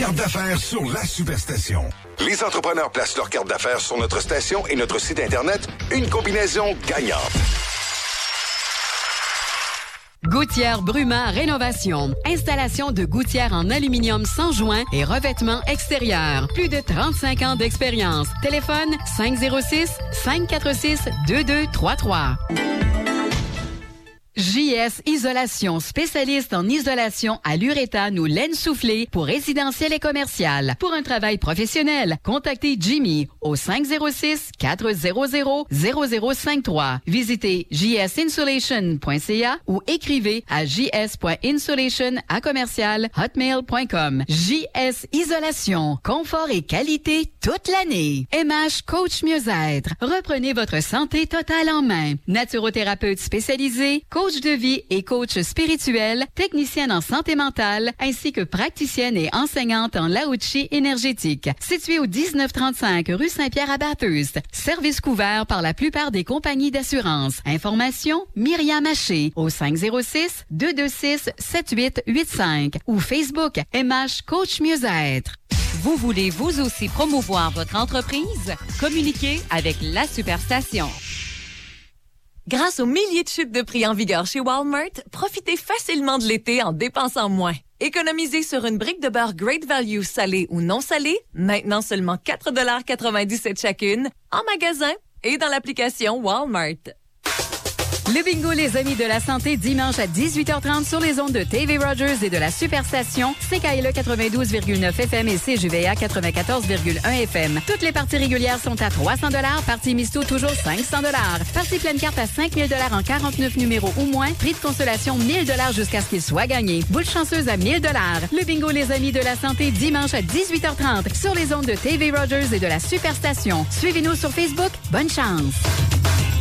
carte d'affaires sur la Superstation. Les entrepreneurs placent leur carte d'affaires sur notre station et notre site Internet. Une combinaison gagnante. Gouttière Bruma Rénovation. Installation de gouttières en aluminium sans joint et revêtement extérieur. Plus de 35 ans d'expérience. Téléphone 506-546-2233. JS Isolation, spécialiste en isolation à l'uréthane ou laine soufflée pour résidentiel et commercial. Pour un travail professionnel, contactez Jimmy au 506-400-0053. Visitez jsinsulation.ca ou écrivez à js.insulation@hotmail.com. JS Isolation, confort et qualité toute l'année. MH Coach Mieux-être. Reprenez votre santé totale en main. Naturothérapeute spécialisé, coach de vie et coach spirituel, technicienne en santé mentale, ainsi que praticienne et enseignante en Lao-Tchi énergétique. Située au 1935 rue Saint-Pierre à Bathurst. Service couvert par la plupart des compagnies d'assurance. Information, Myriam Haché au 506-226-7885 ou Facebook MH Coach Mieux-être. Vous voulez vous aussi promouvoir votre entreprise? Communiquez avec la Superstation. Grâce aux milliers de chutes de prix en vigueur chez Walmart, profitez facilement de l'été en dépensant moins. Économisez sur une brique de beurre Great Value salée ou non salée, maintenant seulement 4,97 chacune, en magasin et dans l'application Walmart. Le bingo Les Amis de la Santé, dimanche à 18h30 sur les ondes de TV Rogers et de la Superstation, CKLE 92,9 FM et CJVA 94,1 FM. Toutes les parties régulières sont à 300 $, partie Misto toujours 500 $. Partie pleine carte à 5 000 $ en 49 numéros ou moins, prix de consolation 1 000 $ jusqu'à ce qu'il soit gagné. Boule chanceuse à 1 000 $. Le bingo Les Amis de la Santé, dimanche à 18h30 sur les ondes de TV Rogers et de la Superstation. Suivez-nous sur Facebook. Bonne chance!